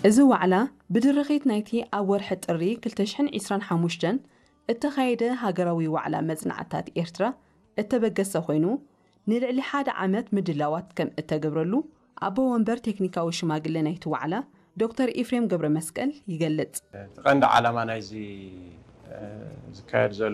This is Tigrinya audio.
እዚ ዋዕላ ብድርኺት ናይቲ ኣብ ወርሒ ጥሪ 2025 እተኻየደ ሃገራዊ ዋዕላ መጽናዕታት ኤርትራ እተበገሰ ኮይኑ ንልዕሊ 1 ዓመት ምድላዋት ከም እተገብረሉ ኣቦ ወንበር ቴክኒካዊ ሽማግለ ናይቲ ዋዕላ ዶክተር ኢፍሬም ገብረ መስቀል ይገልጽ። ቀንዲ ዓላማ ናይዚ ዝካየድ ዘሎ